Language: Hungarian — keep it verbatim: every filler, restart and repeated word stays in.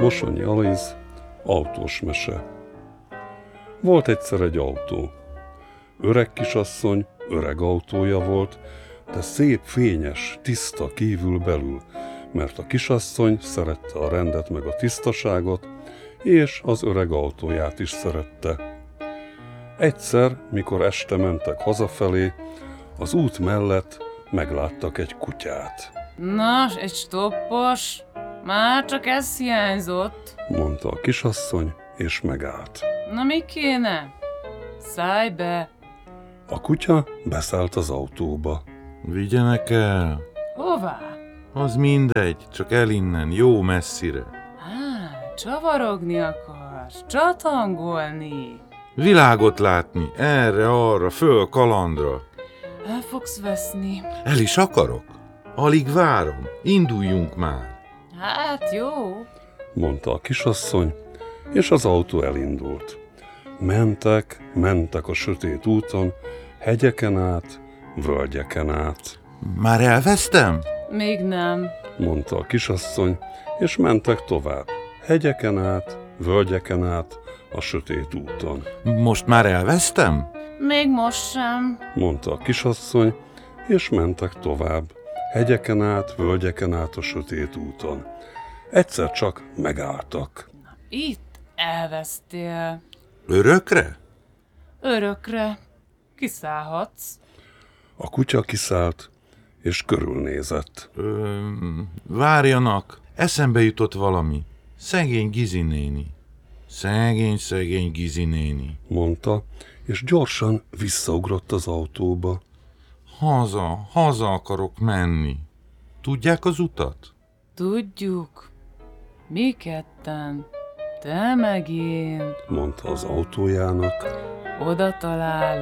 Mosonyi Alíz, autós mese. Volt egyszer egy autó. Öreg kisasszony, öreg autója volt, de szép, fényes, tiszta kívül-belül, mert a kisasszony szerette a rendet meg a tisztaságot, és az öreg autóját is szerette. Egyszer, mikor este mentek hazafelé, az út mellett megláttak egy kutyát. Na, egy stoppos, már csak ez hiányzott, mondta a kisasszony, és megállt. Na mi kéne? Szállj be! A kutya beszállt az autóba. Vigyenek el. Hová? Az mindegy, csak el innen, jó messzire. Á, csavarogni akarsz, csatangolni. Világot látni, erre, arra, föl, kalandra. El fogsz veszni. El is akarok. Alig várom, induljunk már. Hát jó. mondta a kisasszony, és az autó elindult. Mentek, mentek a sötét úton, hegyeken át, völgyeken át. Már elvesztem? Még nem. mondta a kisasszony, és mentek tovább, hegyeken át, völgyeken át, a sötét úton. Most már elvesztem? Még most sem. mondta a kisasszony, és mentek tovább, hegyeken át, völgyeken át a sötét úton. Egyszer csak megálltak. Itt elvesztél. Örökre? Örökre. Kiszállhatsz. A kutya kiszállt, és körülnézett. Ö, várjanak, eszembe jutott valami. Szegény Gizi néni. Szegény, szegény Gizi néni. mondta, és gyorsan visszaugrott az autóba. Haza, haza akarok menni. Tudják az utat? Tudjuk. Mi ketten. Te meg én. mondta az autójának. Oda találunk.